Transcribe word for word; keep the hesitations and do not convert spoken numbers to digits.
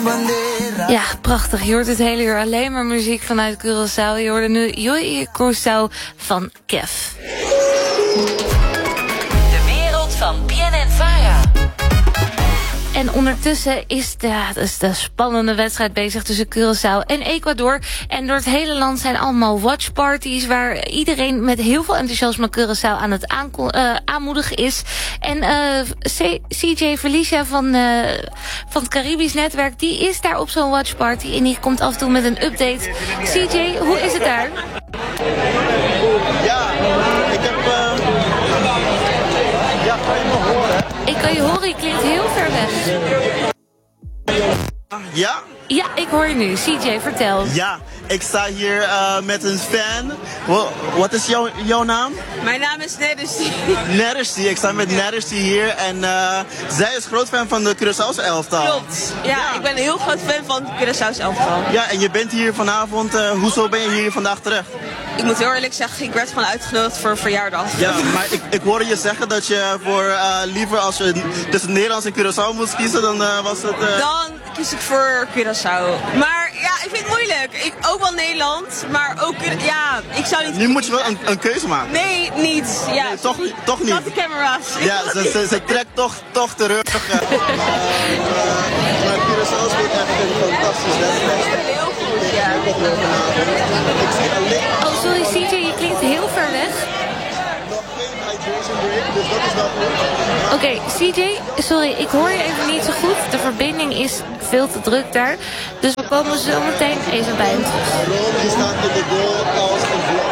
Ja, prachtig. Je hoort het hele uur alleen maar muziek vanuit Curaçao. Je hoorde nu Joey Curaçao van Kev. De wereld van B N N Vara. En ondertussen is de, ja, is de spannende wedstrijd bezig tussen Curaçao en Ecuador. En door het hele land zijn allemaal watchparties waar iedereen met heel veel enthousiasme Curaçao aan het aanko- uh, aanmoedigen is. En uh, C J Felicia van, uh, van het Caribisch Netwerk, die is daar op zo'n watchparty en die komt af en toe met een update. C J, hoe is het daar? Ja, ik heb... Uh... Ja, kan je me horen? Ik kan je horen, je klinkt heel ver weg. Ja? Ja, ik hoor je nu. C J, vertel. Ja, ik sta hier uh, met een fan. Wat is jouw, jouw naam? Mijn naam is Nedersi. Nedersi, ik sta met Nedersi hier en uh, zij is groot fan van de Curaçaose elftal. Klopt. Ja, ja, ik ben een heel groot fan van de Curaçaose elftal. Ja, en je bent hier vanavond. Uh, hoezo ben je hier vandaag terecht? Ik moet heel eerlijk zeggen, ik werd gewoon uitgenodigd voor een verjaardag. Ja, maar ik, ik hoorde je zeggen dat je voor uh, liever als je tussen Nederlands en Curaçao moest kiezen, dan uh, was het... Uh... Dan kies ik voor Curaçao. Maar ja, ik vind het moeilijk. Ik, ook wel Nederland, maar ook... Ja, ik zou niet... Nu moet je wel een, een keuze maken. Nee, niet. Ja, nee, toch, toch niet. Not de camera's. Ja, ze, ze, ze trekt toch, toch terug. uh, uh, maar Curaçao speelt echt een fantastisch wedstrijd. Heel goed, ja. Ik zie alleen... Oh, sorry C J, je klinkt heel ver weg. Nog geen hydration break, dus dat is wel goed. Oké, okay, C J, sorry, ik hoor je even niet zo goed. De verbinding is veel te druk daar. Dus we komen zo meteen even bij hem terug. Ron die staat in de goal als een vlog.